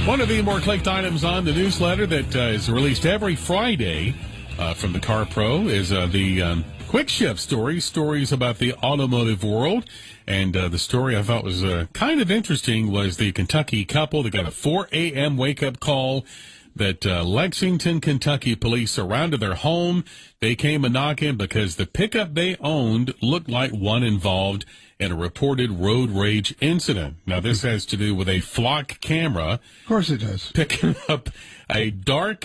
One of the more clicked items on the newsletter that is released every Friday from the Car Pro is the Quick Shift stories about the automotive world. And the story I thought was kind of interesting was the Kentucky couple that got a 4 a.m. wake-up call that Lexington, Kentucky police surrounded their home. They came a-knocking because the pickup they owned looked like one involved in a reported road rage incident. Now, this has to do with a flock camera. Of course it does. Picking up a dark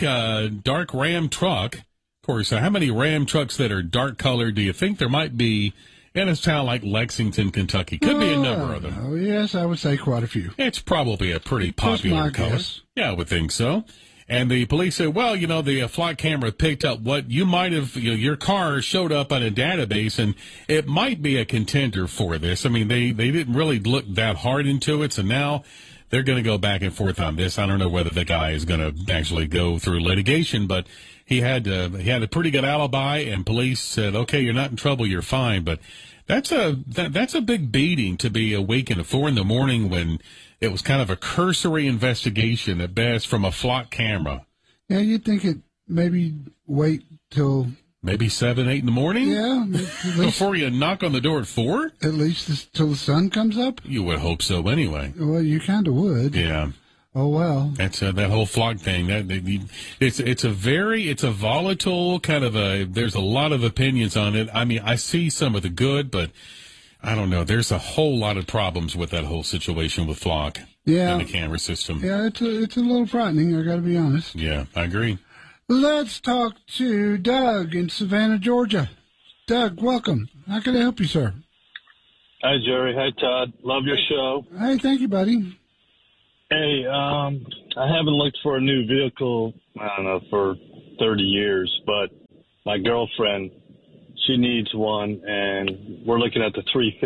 Ram truck. Of course, how many Ram trucks that are dark colored do you think there might be in a town like Lexington, Kentucky? Could be a number of them. Oh, yes, I would say quite a few. It's probably a pretty popular color. Guess. Yeah, I would think so. And the police said, well, the flock camera picked up what you might have, your car showed up on a database, and it might be a contender for this. I mean, they didn't really look that hard into it, so now they're going to go back and forth on this. I don't know whether the guy is going to actually go through litigation, but he had a pretty good alibi, and police said, okay, you're not in trouble, you're fine. But that's a big beating to be awakened at 4 a.m. when it was kind of a cursory investigation at best from a flock camera. Yeah, you'd think it maybe wait till maybe 7, 8 in the morning. Yeah, before you knock on the door at 4. At least till the sun comes up. You would hope so, anyway. Well, you kind of would. Yeah. Oh well. That's that whole flock thing. It's a volatile kind of a. There's a lot of opinions on it. I mean, I see some of the good, but I don't know. There's a whole lot of problems with that whole situation with flock. Yeah. And the camera system. Yeah, it's a little frightening. I got to be honest. Yeah, I agree. Let's talk to Doug in Savannah, Georgia. Doug, welcome. How can I help you, sir? Hi, Jerry. Hi, Todd. Love your show. Hey, thank you, buddy. Hey, I haven't looked for a new vehicle, I don't know, for 30 years, but my girlfriend, she needs one, and we're looking at the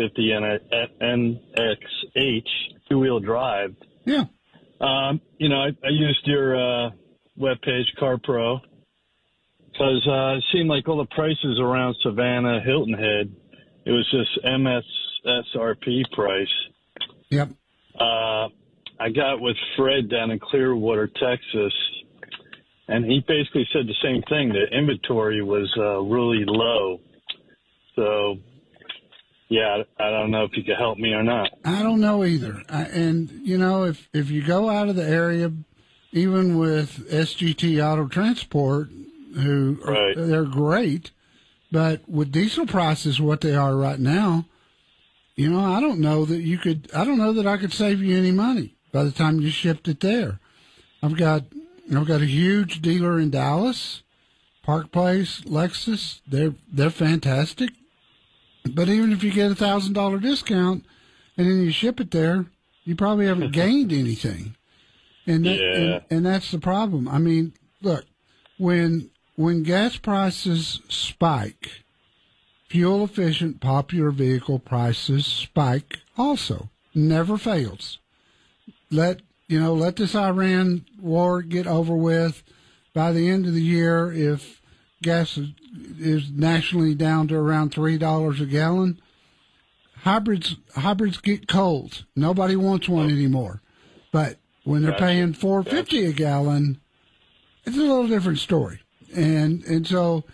350 NXH two-wheel drive. Yeah. I used your webpage, CarPro, because it seemed like all the prices around Savannah, Hilton Head, it was just MSRP price. Yep. I got with Fred down in Clearwater, Texas, and he basically said the same thing. The inventory was really low. So, yeah, I don't know if you could help me or not. I don't know either. If you go out of the area, even with SGT Auto Transport, they're great, but with diesel prices what they are right now, I don't know that I could save you any money by the time you shipped it there. I've got a huge dealer in Dallas, Park Place, Lexus. They're fantastic. But even if you get a $1,000 discount and then you ship it there, you probably haven't gained anything. And that's the problem. I mean, look, when gas prices spike, fuel efficient popular vehicle prices spike also. Never fails. Let this Iran war get over with. By the end of the year, if gas is nationally down to around $3 a gallon, hybrids get cold. Nobody wants one anymore. But when they're paying $4.50 a gallon, it's a little different story. And so,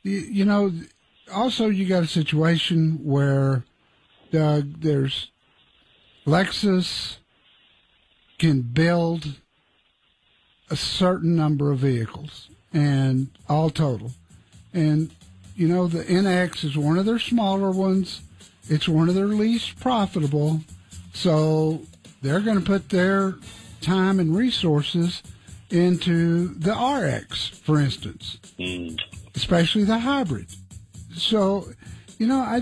also you got a situation where, Doug, there's Lexus can build a certain number of vehicles, and all total. And, the NX is one of their smaller ones. It's one of their least profitable. So they're going to put their time and resources into the RX, for instance, especially the hybrid. So, I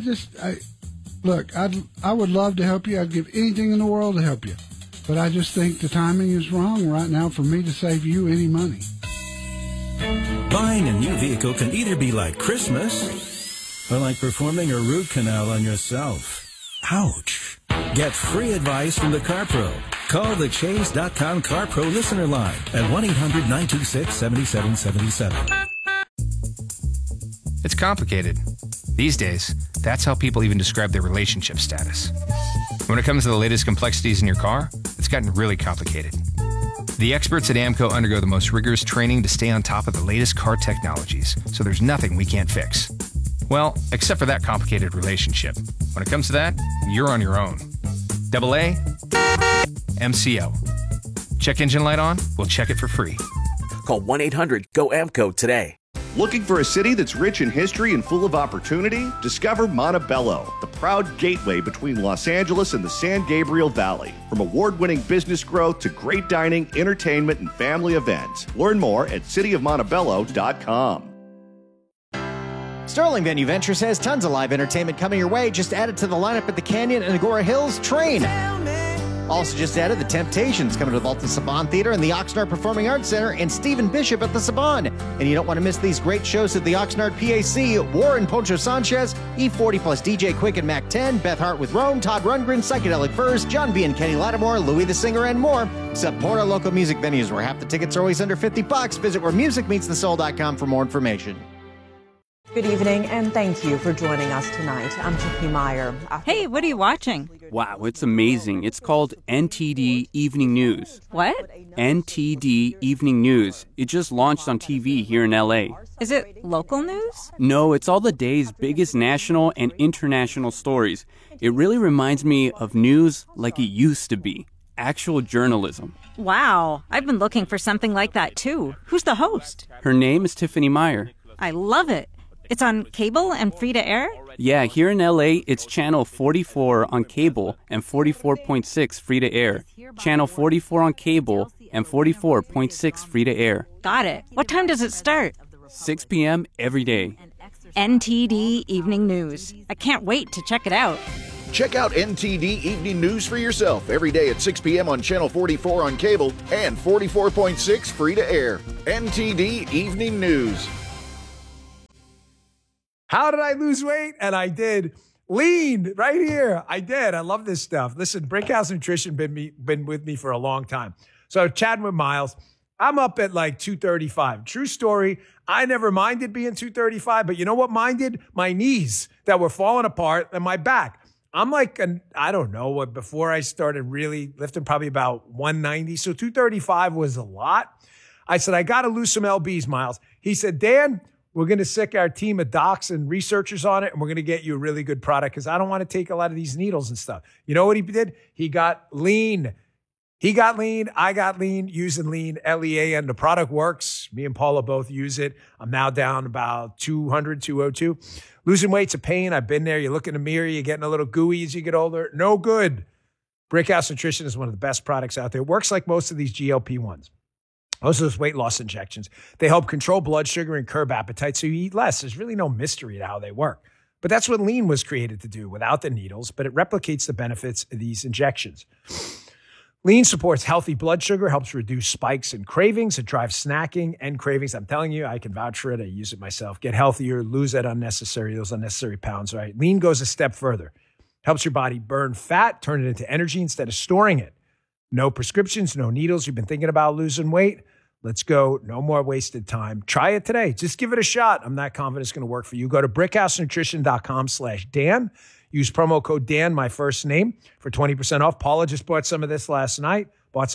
would love to help you. I'd give anything in the world to help you. But I just think the timing is wrong right now for me to save you any money. Buying a new vehicle can either be like Christmas or like performing a root canal on yourself. Ouch. Get free advice from the CarPro. Call the Chase.com CarPro listener line at 1-800-926-7777. It's complicated. These days, that's how people even describe their relationship status. When it comes to the latest complexities in your car, it's gotten really complicated. The experts at AMCO undergo the most rigorous training to stay on top of the latest car technologies, so there's nothing we can't fix. Well, except for that complicated relationship. When it comes to that, you're on your own. AA, MCO. Check engine light on? We'll check it for free. Call 1-800-GO-AMCO today. Looking for a city that's rich in history and full of opportunity? Discover Montebello, the proud gateway between Los Angeles and the San Gabriel Valley. From award-winning business growth to great dining, entertainment, and family events. Learn more at cityofmontebello.com. Sterling Venue Ventures has tons of live entertainment coming your way. Just added to the lineup at the Canyon and Agora Hills Train. Also just added the Temptations coming to the Walton Saban Theater and the Oxnard Performing Arts Center, and Stephen Bishop at the Saban. And you don't want to miss these great shows at the Oxnard PAC. Warren Poncho Sanchez, E40 plus DJ Quick and Mac 10, Beth Hart with Rome, Todd Rundgren, Psychedelic Furs, John B. and Kenny Lattimore, Louis the Singer, and more. Support our local music venues where half the tickets are always under $50. Visit wheremusicmeetsthesoul.com for more information. Good evening, and thank you for joining us tonight. I'm Tiffany Meyer. Hey, what are you watching? Wow, it's amazing. It's called NTD Evening News. What? NTD Evening News. It just launched on TV here in LA. Is it local news? No, it's all the day's biggest national and international stories. It really reminds me of news like it used to be. Actual journalism. Wow, I've been looking for something like that too. Who's the host? Her name is Tiffany Meyer. I love it. It's on cable and free to air? Yeah, here in LA, it's channel 44 on cable and 44.6 free to air. Channel 44 on cable and 44.6 free to air. Got it. What time does it start? 6 p.m. every day. NTD Evening News. I can't wait to check it out. Check out NTD Evening News for yourself every day at 6 p.m. on Channel 44 on cable and 44.6 free to air. NTD Evening News. How did I lose weight? And I did. Lean right here. I did. I love this stuff. Listen, Brickhouse Nutrition been with me for a long time. So chatting with Miles, I'm up at like 235. True story. I never minded being 235, but you know what minded? My knees that were falling apart and my back. I'm like, I don't know, before I started really lifting, probably about 190. So 235 was a lot. I said, I got to lose some lbs, Miles. He said, Dan, we're going to sick our team of docs and researchers on it, and we're going to get you a really good product because I don't want to take a lot of these needles and stuff. You know what he did? He got lean. He got lean. I got lean using lean, LEAN. The product works. Me and Paula both use it. I'm now down about 200, 202. Losing weight's a pain. I've been there. You look in the mirror. You're getting a little gooey as you get older. No good. Brickhouse Nutrition is one of the best products out there. It works like most of these GLP-1s. Most of those weight loss injections, they help control blood sugar and curb appetite so you eat less. There's really no mystery to how they work. But that's what lean was created to do without the needles, but it replicates the benefits of these injections. Lean supports healthy blood sugar, helps reduce spikes and cravings. It drives snacking and cravings. I'm telling you, I can vouch for it. I use it myself. Get healthier, lose those unnecessary pounds, right? Lean goes a step further. Helps your body burn fat, turn it into energy instead of storing it. No prescriptions, no needles. You've been thinking about losing weight? Let's go. No more wasted time. Try it today. Just give it a shot. I'm not confident it's going to work for you. Go to brickhousenutrition.com/Dan. Use promo code Dan, my first name, for 20% off. Paula just bought some of this last night.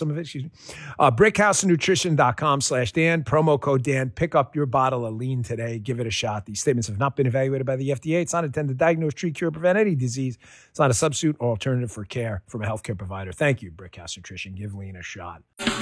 brickhousenutrition.com/Dan. Promo code Dan. Pick up your bottle of lean today. Give it a shot. These statements have not been evaluated by the FDA. It's not intended to diagnose, treat, cure, prevent any disease. It's not a substitute or alternative for care from a healthcare provider. Thank you, Brickhouse Nutrition. Give lean a shot.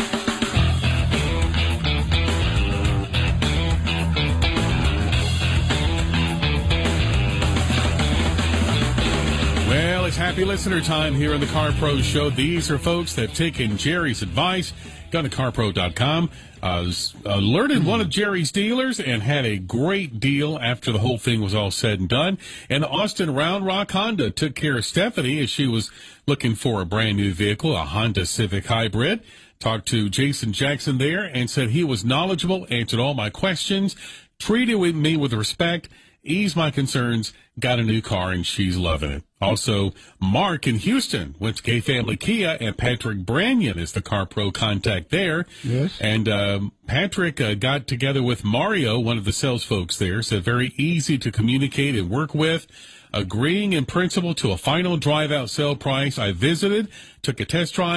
Well, it's happy listener time here on the Car Pro Show. These are folks that have taken Jerry's advice, gone to carpro.com, alerted one of Jerry's dealers, and had a great deal after the whole thing was all said and done. And Austin Round Rock Honda took care of Stephanie as she was looking for a brand new vehicle, a Honda Civic Hybrid. Talked to Jason Jackson there and said he was knowledgeable, answered all my questions, treated me with respect, eased my concerns, got a new car, and she's loving it. Also, Mark in Houston went to K-Family Kia, and Patrick Branyan is the Car Pro contact there. Yes. And Patrick got together with Mario, one of the sales folks there, said very easy to communicate and work with, agreeing in principle to a final drive-out sale price. I visited, took a test drive,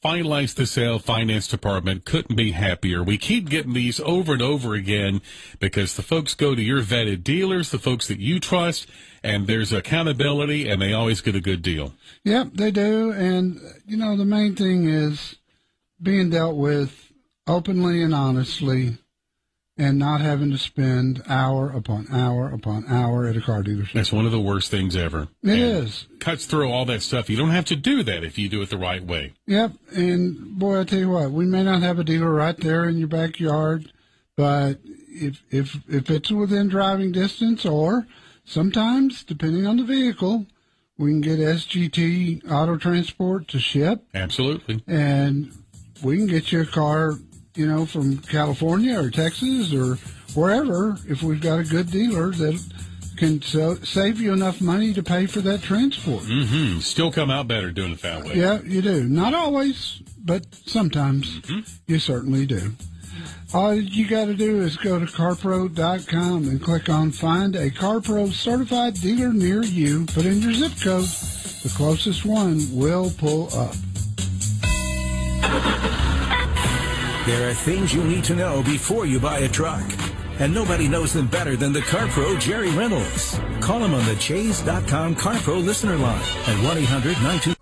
Finalize the Sale Finance Department couldn't be happier. We keep getting these over and over again because the folks go to your vetted dealers, the folks that you trust, and there's accountability, and they always get a good deal. Yep, they do. And, the main thing is being dealt with openly and honestly, and not having to spend hour upon hour upon hour at a car dealership. That's one of the worst things ever. It is. Cuts through all that stuff. You don't have to do that if you do it the right way. Yep. And, boy, I tell you what, we may not have a dealer right there in your backyard, but if it's within driving distance, or sometimes, depending on the vehicle, we can get SGT Auto Transport to ship. Absolutely. And we can get you a car, from California or Texas or wherever, if we've got a good dealer that can save you enough money to pay for that transport. Mm-hmm. Still come out better doing it that way. Yeah, you do. Not always, but sometimes you certainly do. All you got to do is go to CarPro.com and click on Find a CarPro certified dealer near you. Put in your zip code. The closest one will pull up. There are things you need to know before you buy a truck. And nobody knows them better than the CarPro Jerry Reynolds. Call him on the Chase.com CarPro listener line at 1-800-92...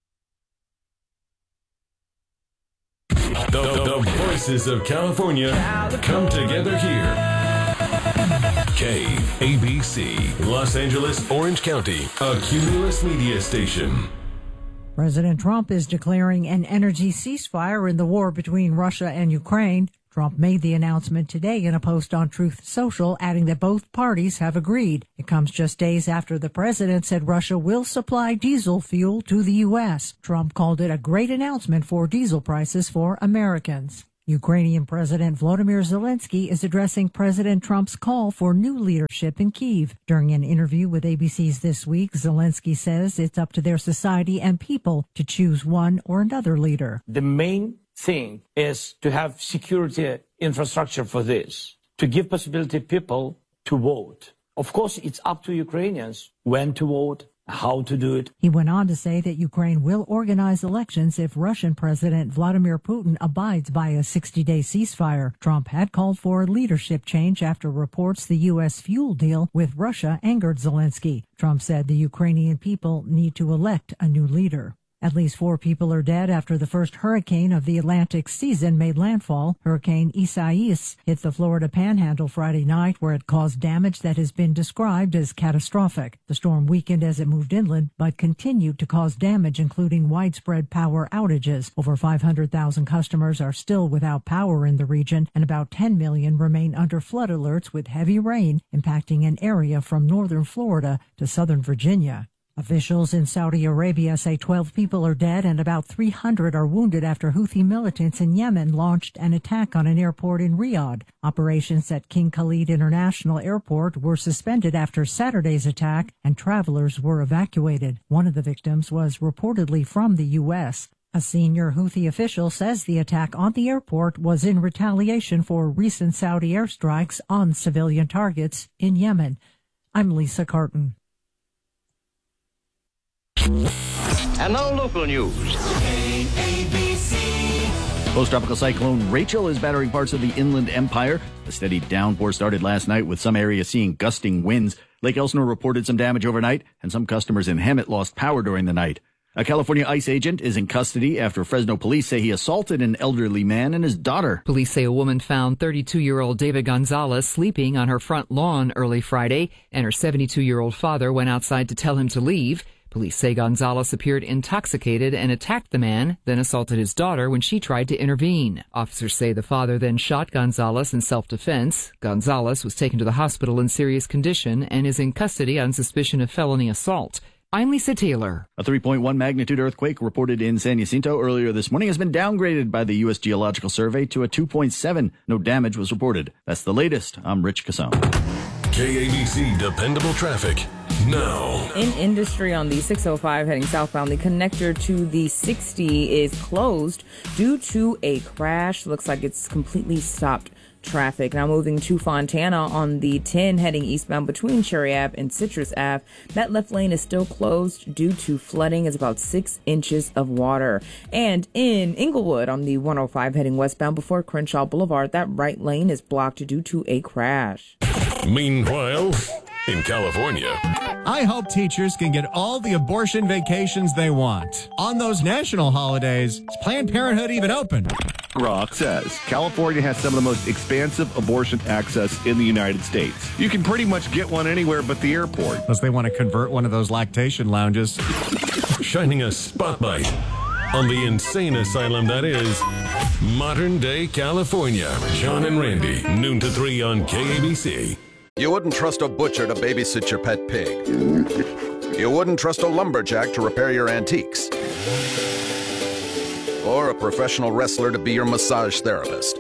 The voices of California come together here. KABC, Los Angeles, Orange County, a Cumulus media station. President Trump is declaring an energy ceasefire in the war between Russia and Ukraine. Trump made the announcement today in a post on Truth Social, adding that both parties have agreed. It comes just days after the president said Russia will supply diesel fuel to the U.S. Trump called it a great announcement for diesel prices for Americans. Ukrainian President Volodymyr Zelensky is addressing President Trump's call for new leadership in Kyiv. During an interview with ABC's This Week, Zelensky says it's up to their society and people to choose one or another leader. The main thing is to have security infrastructure for this, to give possibility people to vote. Of course, it's up to Ukrainians when to vote, how to do it. He went on to say that Ukraine will organize elections if Russian President Vladimir Putin abides by a 60-day ceasefire. Trump had called for a leadership change after reports the U.S. fuel deal with Russia angered Zelensky. Trump said the Ukrainian people need to elect a new leader. At least 4 people are dead after the first hurricane of the Atlantic season made landfall. Hurricane Isaias hit the Florida Panhandle Friday night, where it caused damage that has been described as catastrophic. The storm weakened as it moved inland, but continued to cause damage, including widespread power outages. Over 500,000 customers are still without power in the region, and about 10 million remain under flood alerts, with heavy rain impacting an area from northern Florida to southern Virginia. Officials in Saudi Arabia say 12 people are dead and about 300 are wounded after Houthi militants in Yemen launched an attack on an airport in Riyadh. Operations at King Khalid International Airport were suspended after Saturday's attack, and travelers were evacuated. One of the victims was reportedly from the U.S. A senior Houthi official says the attack on the airport was in retaliation for recent Saudi airstrikes on civilian targets in Yemen. I'm Lisa Carton. And now local news. Post-tropical cyclone Rachel is battering parts of the Inland Empire. A steady downpour started last night, with some areas seeing gusting winds. Lake Elsinore reported some damage overnight, and some customers in Hemet lost power during the night. A California ICE agent is in custody after Fresno police say he assaulted an elderly man and his daughter. Police say a woman found 32-year-old David Gonzalez sleeping on her front lawn early Friday, and her 72-year-old father went outside to tell him to leave. Police say Gonzalez appeared intoxicated and attacked the man, then assaulted his daughter when she tried to intervene. Officers say the father then shot Gonzalez in self-defense. Gonzalez was taken to the hospital in serious condition and is in custody on suspicion of felony assault. I'm Lisa Taylor. A 3.1 magnitude earthquake reported in San Jacinto earlier this morning has been downgraded by the U.S. Geological Survey to a 2.7. No damage was reported. That's the latest. I'm Rich Casson. KABC Dependable Traffic. Now. In industry on the 605 heading southbound, the connector to the 60 is closed due to a crash. Looks like it's completely stopped traffic. Now moving to Fontana on the 10 heading eastbound between Cherry Ave and Citrus Ave. That left lane is still closed due to flooding. It's about 6 inches of water. And in Inglewood on the 105 heading westbound before Crenshaw Boulevard, that right lane is blocked due to a crash. Meanwhile, in California, I hope teachers can get all the abortion vacations they want. On those national holidays, is Planned Parenthood even open? Rock says California has some of the most expansive abortion access in the United States. You can pretty much get one anywhere but the airport. Unless they want to convert one of those lactation lounges. Shining a spotlight on the insane asylum that is modern day California. John and Randy, noon to 3 on KABC. You wouldn't trust a butcher to babysit your pet pig. You wouldn't trust a lumberjack to repair your antiques. Or a professional wrestler to be your massage therapist.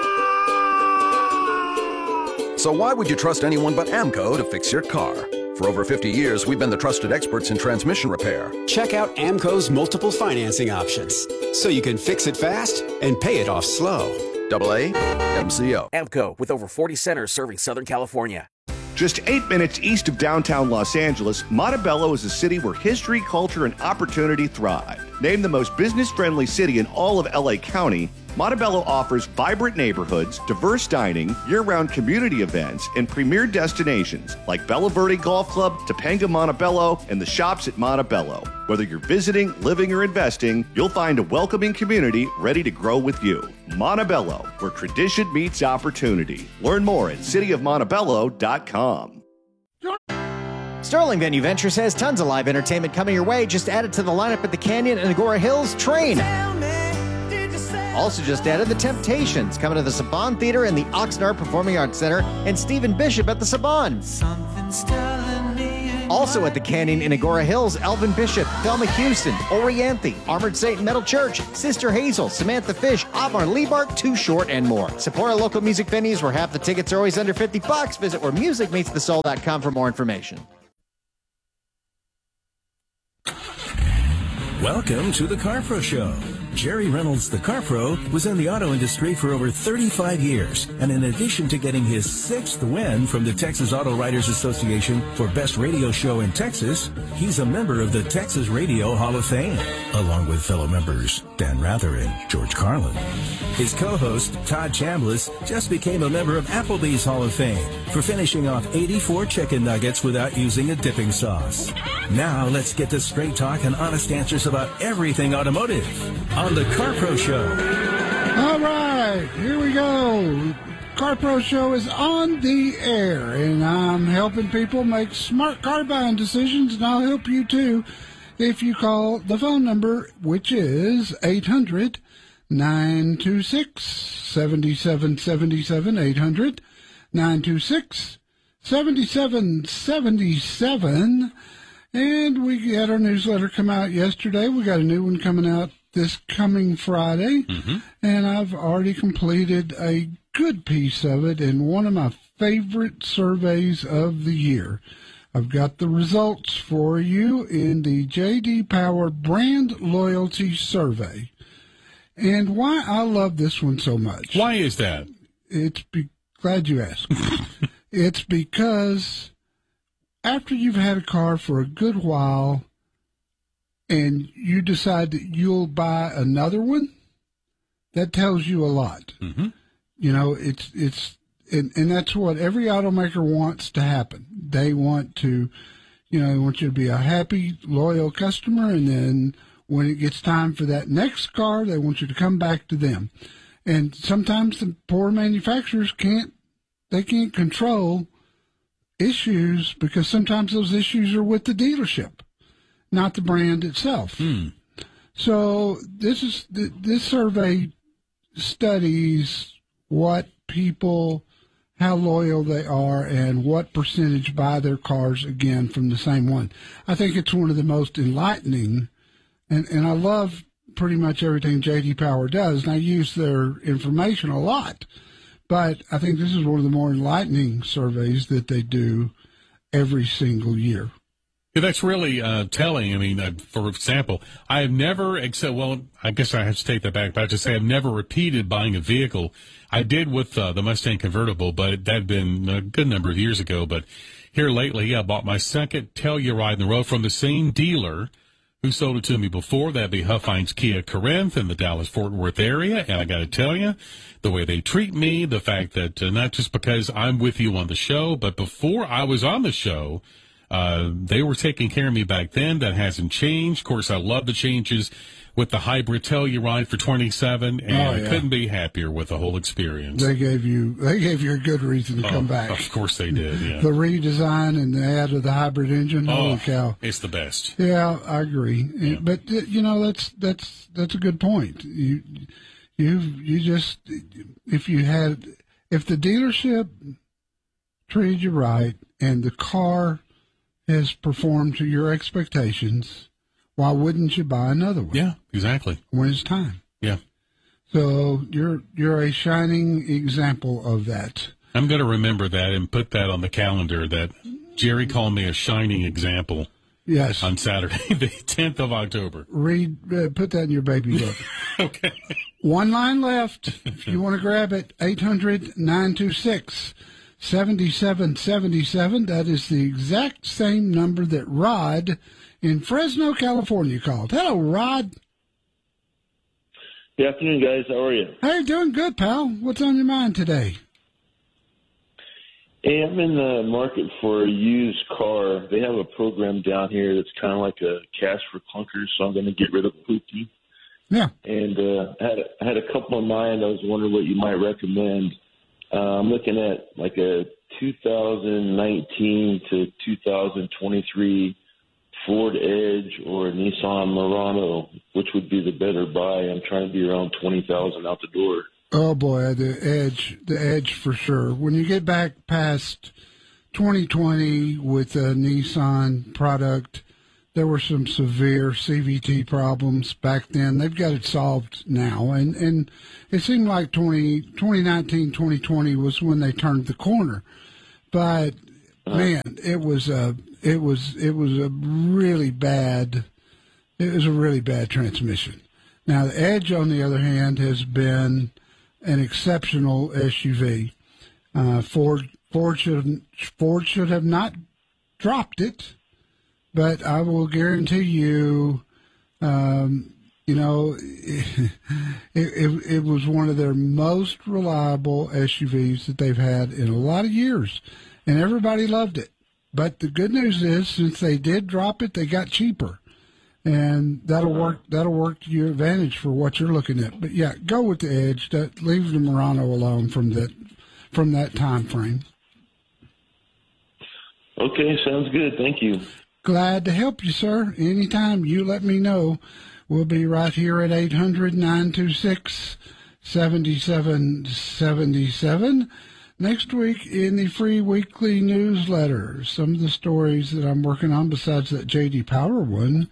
So why would you trust anyone but AMCO to fix your car? For over 50 years, we've been the trusted experts in transmission repair. Check out AMCO's multiple financing options, so you can fix it fast and pay it off slow. AA MCO. AMCO, with over 40 centers serving Southern California. Just 8 minutes east of downtown Los Angeles, Montebello is a city where history, culture, and opportunity thrive. Named the most business-friendly city in all of LA County, Montebello offers vibrant neighborhoods, diverse dining, year-round community events, and premier destinations like Bella Verde Golf Club, Topanga Montebello, and the shops at Montebello. Whether you're visiting, living, or investing, you'll find a welcoming community ready to grow with you. Montebello, where tradition meets opportunity. Learn more at cityofmontebello.com. Sterling Venue Ventures has tons of live entertainment coming your way. Just added to the lineup at the Canyon and Agora Hills Train. Also just added the Temptations coming to the Saban Theater and the Oxnard Performing Arts Center, and Stephen Bishop at the Saban. Also at the Canyon in Agora Hills, Elvin Bishop, Thelma Houston, Orianthe, Armored Saint Metal Church, Sister Hazel, Samantha Fish, Otmar Liebart, Too Short, and more. Support our local music venues where half the tickets are always under $50. Visit wheremusicmeetsthesoul.com for more information. Welcome to the Car Pro Show. Jerry Reynolds, the Car Pro, was in the auto industry for over 35 years. And in addition to getting his 6th win from the Texas Auto Writers Association for Best Radio Show in Texas, he's a member of the Texas Radio Hall of Fame, along with fellow members Dan Rather and George Carlin. His co-host, Todd Chambliss, just became a member of Applebee's Hall of Fame for finishing off 84 chicken nuggets without using a dipping sauce. Now let's get to straight talk and honest answers about everything automotive on the Car Pro Show. All right, here we go. Car Pro Show is on the air, and I'm helping people make smart car buying decisions, and I'll help you too if you call the phone number, which is 800-926-7777, 800-926-7777. And we had our newsletter come out yesterday. We got a new one coming out this coming Friday. And I've already completed a good piece of it in one of my favorite surveys of the year. I've got the results for you in the J.D. Power Brand Loyalty Survey. And why I love this one so much. Why is that? Glad you asked. It's because after you've had a car for a good while and you decide that you'll buy another one, that tells you a lot. You know, and that's what every automaker wants to happen. They want to, they want you to be a happy, loyal customer, and then when it gets time for that next car, they want you to come back to them. And sometimes the poor manufacturers can't control issues, because sometimes those issues are with the dealership, not the brand itself. So this survey studies how loyal they are and what percentage buy their cars again from the same one. I think it's one of the most enlightening, and I love pretty much everything J.D. Power does, and I use their information a lot. But I think this is one of the more enlightening surveys that they do every single year. Yeah, that's really telling. I mean, for example, I have never, I guess I have to take that back, but I just say I've never repeated buying a vehicle. I did with the Mustang convertible, but that had been a good number of years ago. But here lately, I bought my second Telluride in the row from the same dealer who sold it to me before. That'd be Huffines Kia Corinth in the Dallas-Fort Worth area. And I got to tell you, the way they treat me, the fact that not just because I'm with you on the show, but before I was on the show, they were taking care of me back then. That hasn't changed. Of course, I love the changes with the hybrid Telluride for $27,000, and I couldn't be happier with the whole experience. They gave you a good reason to come back. Of course they did. Yeah. The redesign and the add of the hybrid engine. Holy cow! It's the best. Yeah, I agree. Yeah. But that's a good point. You just if the dealership treated you right and the car has performed to your expectations, why wouldn't you buy another one? Yeah, exactly. When it's time. Yeah. So you're a shining example of that. I'm going to remember that and put that on the calendar, that Jerry called me a shining example. Yes. On Saturday, the 10th of October. Put that in your baby book. Okay. One line left. If you want to grab it, 800-926-7777. That is the exact same number that Rod in Fresno, California called. Hello, Rod. Good afternoon, guys. How are you? Hey, doing good, pal. What's on your mind today? Hey, I'm in the market for a used car. They have a program down here that's kind of like a cash for clunkers, so I'm going to get rid of Poopy. Yeah. And I had a couple in mind. I was wondering what you might recommend. I'm looking at like a 2019 to 2023 Ford Edge or a Nissan Murano. Which would be the better buy? I'm trying to be around $20,000 out the door. Oh boy, the Edge for sure. When you get back past 2020 with a Nissan product, there were some severe CVT problems back then. They've got it solved now, and it seemed like 2019, 2020 was when they turned the corner. But man, it was a really bad transmission. Now the Edge, on the other hand, has been an exceptional SUV. Ford should have not dropped it, but I will guarantee you, it was one of their most reliable SUVs that they've had in a lot of years, and everybody loved it. But the good news is, since they did drop it, they got cheaper. And that'll work to your advantage for what you're looking at. But yeah, go with the Edge. Leave the Murano alone from that time frame. Okay, sounds good. Thank you. Glad to help you, sir. Anytime you let me know. We'll be right here at 800-926-7777. Next week in the free weekly newsletter, some of the stories that I'm working on besides that J.D. Power one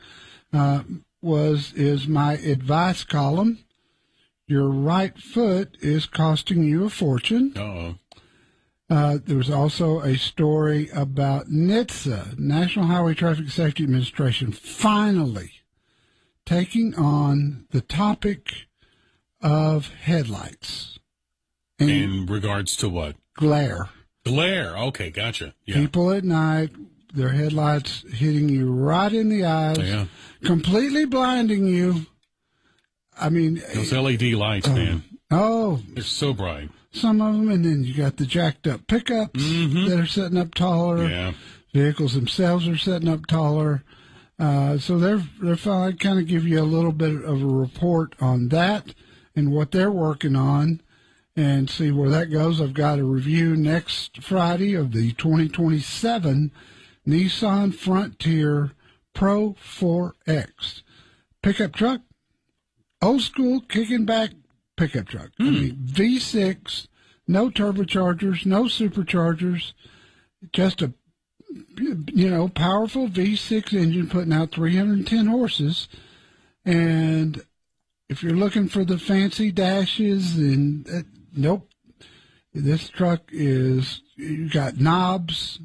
is my advice column. Your right foot is costing you a fortune. Uh-oh. There was also a story about NHTSA, National Highway Traffic Safety Administration, finally taking on the topic of headlights. In regards to what? Glare. Glare. Okay, gotcha. Yeah. People at night, their headlights hitting you right in the eyes, completely blinding you. I mean, those LED lights, man. Oh, they're so bright. Some of them, and then you got the jacked up pickups that are setting up taller. Yeah. Vehicles themselves are setting up taller. So they're finally kind of give you a little bit of a report on that and what they're working on, and see where that goes. I've got a review next Friday of the 2027 Nissan Frontier Pro 4X pickup truck, old school kicking back pickup truck. I mean, V6, no turbochargers, no superchargers, just a powerful V6 engine putting out 310 horses. And if you're looking for the fancy dashes, nope. This truck you got knobs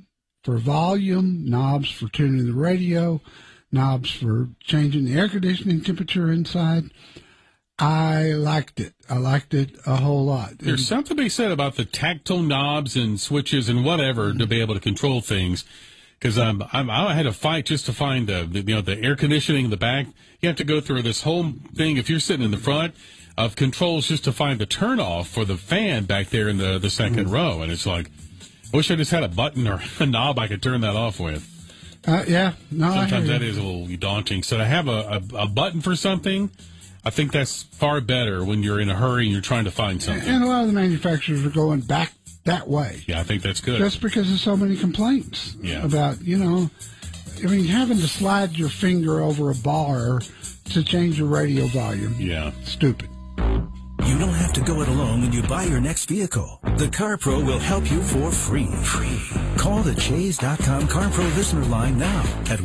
for volume, knobs for tuning the radio, knobs for changing the air conditioning temperature inside. I liked it. I liked it a whole lot. There's something to be said about the tactile knobs and switches and whatever to be able to control things. Because I had a fight just to find the air conditioning in the back. You have to go through this whole thing if you're sitting in the front of controls just to find the turn off for the fan back there in the second row. And it's like, I wish I just had a button or a knob I could turn that off with. Yeah. No, sometimes that is a little daunting. So to have a button for something, I think that's far better when you're in a hurry and you're trying to find something. And a lot of the manufacturers are going back that way. Yeah, I think that's good. Just because of so many complaints about, having to slide your finger over a bar to change your radio volume. Yeah. Stupid. You don't have to go it alone when you buy your next vehicle. The CarPro will help you for free. Call the Chase.com CarPro listener line now at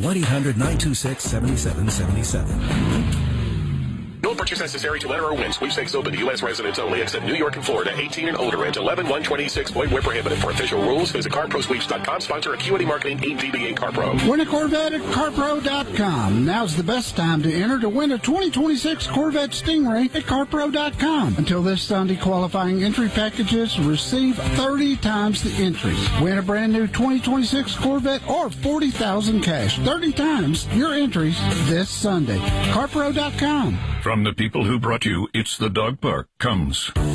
1-800-926-7777. No purchase necessary to enter or win. Sweepstakes open to U.S. residents only, except New York and Florida. 18 and older. Enter 11-126. Void where prohibited. For official rules, visit CarProSweeps.com. Sponsor Acuity Marketing, 8DBA CarPro. Win a Corvette at CarPro.com. Now's the best time to enter to win a 2026 Corvette Stingray at CarPro.com. Until this Sunday, qualifying entry packages receive 30 times the entries. Win a brand new 2026 Corvette or $40,000 cash. 30 times your entries this Sunday. CarPro.com. From the people who brought you It's the Dog Park comes